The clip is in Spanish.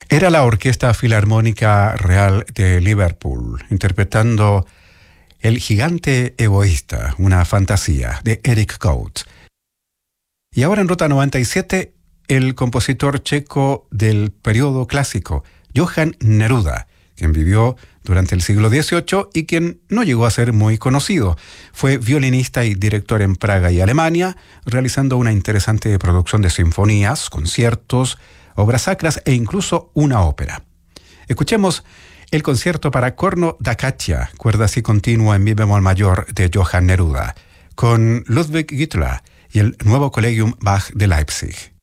Era la Orquesta Filarmónica Real de Liverpool, interpretando El gigante egoísta, una fantasía, de Eric Coates. Y ahora en Ruta 97, el compositor checo del periodo clásico, Johann Neruda, quien vivió durante el siglo XVIII y quien no llegó a ser muy conocido. Fue violinista y director en Praga y Alemania, realizando una interesante producción de sinfonías, conciertos, obras sacras e incluso una ópera. Escuchemos el concierto para corno da caccia, cuerda así continua en mi bemol mayor de Johann Neruda, con Ludwig Gittler y el Nuevo Collegium Bach de Leipzig.